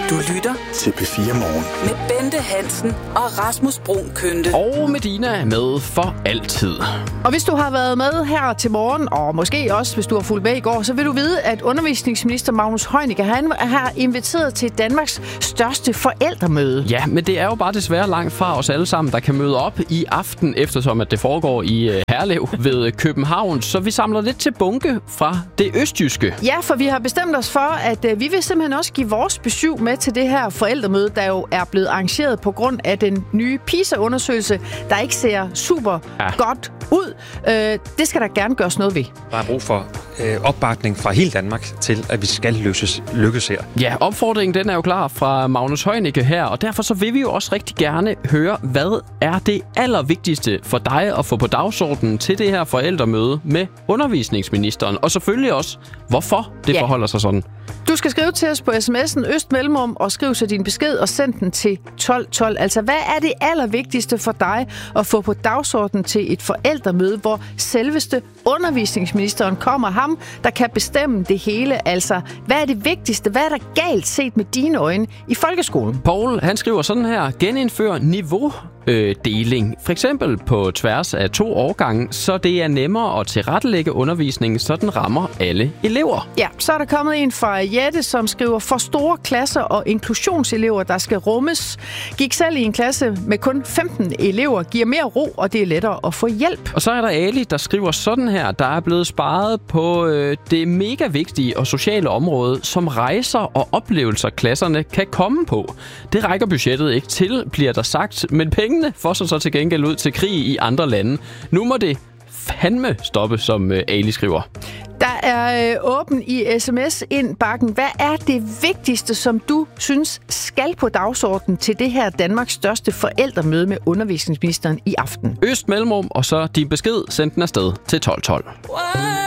Du lytter til P4 Morgen med Bente Hansen og Rasmus Bruun Kønte. Og Medina med for altid. Og hvis du har været med her til morgen, og måske også hvis du har fulgt med i går, så vil du vide, at undervisningsminister Magnus Heunicke, han har inviteret til Danmarks største forældremøde. Ja, men det er jo bare desværre langt fra os alle sammen, der kan møde op i aften, eftersom at det foregår i Herlev ved København. Så vi samler lidt til bunke fra det østjyske. Ja, for vi har bestemt os for, at vi vil simpelthen også give vores besøg med til det her forældremøde, der jo er blevet arrangeret på grund af den nye PISA-undersøgelse, der ikke ser super godt ud. Det skal der gerne gøres noget ved. Der er brug for opbakning fra hele Danmark til, at vi skal lykkes her. Ja, opfordringen den er jo klar fra Magnus Heunicke her, og derfor så vil vi jo også rigtig gerne høre, hvad er det allervigtigste for dig at få på dagsordenen til det her forældremøde med undervisningsministeren, og selvfølgelig også, hvorfor det forholder sig sådan. Du skal skrive til os på sms'en østmellemrum og skriv så din besked og send den til 1212. Altså, hvad er det allervigtigste for dig at få på dagsordenen til et forældremøde, hvor selveste undervisningsministeren kommer, ham, der kan bestemme det hele? Altså, hvad er det vigtigste? Hvad er der galt set med dine øjne i folkeskolen? Poul, han skriver sådan her: genindfør niveaudeling. For eksempel på tværs af 2 årgange, så det er nemmere at tilrettelægge undervisningen, så den rammer alle elever. Ja, så er der kommet en fra Jette, som skriver: for store klasser og inklusionselever, der skal rummes. Gik selv i en klasse med kun 15 elever, giver mere ro, og det er lettere at få hjælp. Og så er der Ali, der skriver sådan her: der er blevet sparet på det mega vigtige og sociale område, som rejser og oplevelser klasserne kan komme på. Det rækker budgettet ikke til, bliver der sagt, men pengene får så til gengæld ud til krig i andre lande. Nu må det fandme stoppe, som Ali skriver. Der er åben i sms-indbakken. Hvad er det vigtigste, som du synes skal på dagsordenen til det her Danmarks største forældremøde med undervisningsministeren i aften? Øst mellemrum, og så din besked, send den afsted til 1212.